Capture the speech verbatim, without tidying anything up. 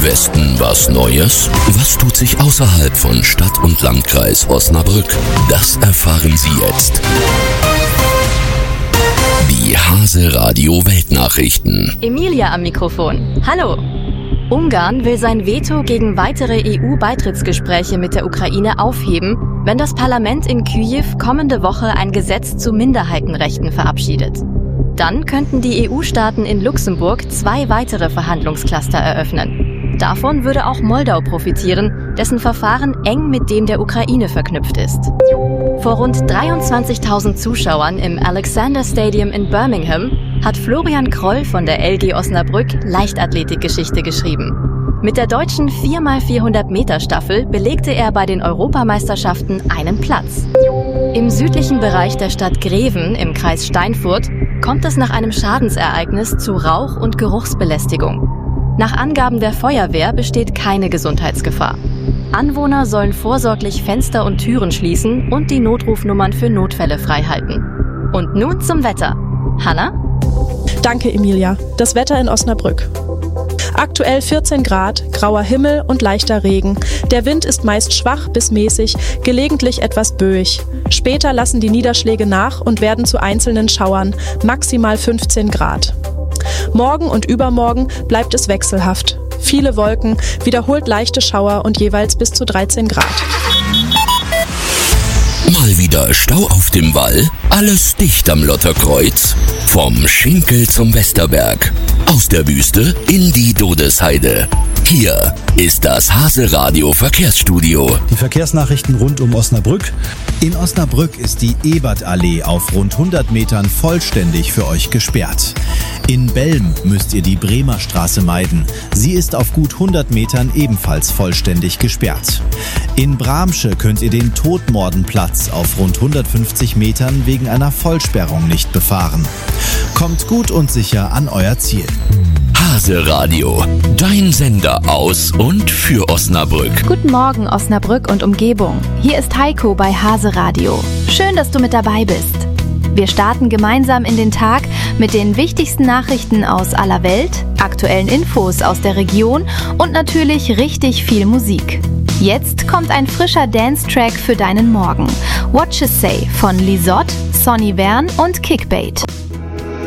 Westen was Neues? Was tut sich außerhalb von Stadt und Landkreis Osnabrück? Das erfahren Sie jetzt. Die Hase Radio Weltnachrichten. Emilia am Mikrofon. Hallo. Ungarn will sein Veto gegen weitere E U-Beitrittsgespräche mit der Ukraine aufheben, wenn das Parlament in Kyiw kommende Woche ein Gesetz zu Minderheitenrechten verabschiedet. Dann könnten die E U-Staaten in Luxemburg zwei weitere Verhandlungscluster eröffnen. Davon würde auch Moldau profitieren, dessen Verfahren eng mit dem der Ukraine verknüpft ist. Vor rund dreiundzwanzigtausend Zuschauern im Alexander Stadium in Birmingham hat Florian Kroll von der L G Osnabrück Leichtathletikgeschichte geschrieben. Mit der deutschen vier mal vierhundert Meter Staffel belegte er bei den Europameisterschaften einen Platz. Im südlichen Bereich der Stadt Greven im Kreis Steinfurt kommt es nach einem Schadensereignis zu Rauch- und Geruchsbelästigung. Nach Angaben der Feuerwehr besteht keine Gesundheitsgefahr. Anwohner sollen vorsorglich Fenster und Türen schließen und die Notrufnummern für Notfälle freihalten. Und nun zum Wetter. Hanna? Danke, Emilia. Das Wetter in Osnabrück. Aktuell vierzehn Grad, grauer Himmel und leichter Regen. Der Wind ist meist schwach bis mäßig, gelegentlich etwas böig. Später lassen die Niederschläge nach und werden zu einzelnen Schauern, maximal fünfzehn Grad. Morgen und übermorgen bleibt es wechselhaft. Viele Wolken, wiederholt leichte Schauer und jeweils bis zu dreizehn Grad. Mal wieder Stau auf dem Wall, alles dicht am Lotterkreuz. Vom Schinkel zum Westerberg, aus der Wüste in die Dodesheide. Hier ist das Hase Radio Verkehrsstudio. Die Verkehrsnachrichten rund um Osnabrück. In Osnabrück ist die Ebertallee auf rund hundert Metern vollständig für euch gesperrt. In Belm müsst ihr die Bremer Straße meiden. Sie ist auf gut hundert Metern ebenfalls vollständig gesperrt. In Bramsche könnt ihr den Todmordenplatz auf rund hundertfünfzig Metern wegen einer Vollsperrung nicht befahren. Kommt gut und sicher an euer Ziel. Hase Radio, dein Sender aus und für Osnabrück. Guten Morgen, Osnabrück und Umgebung. Hier ist Heiko bei Hase Radio. Schön, dass du mit dabei bist. Wir starten gemeinsam in den Tag mit den wichtigsten Nachrichten aus aller Welt, aktuellen Infos aus der Region und natürlich richtig viel Musik. Jetzt kommt ein frischer Dance-Track für deinen Morgen. What You Say von Lisotte, Sonny Vern und Kickbait.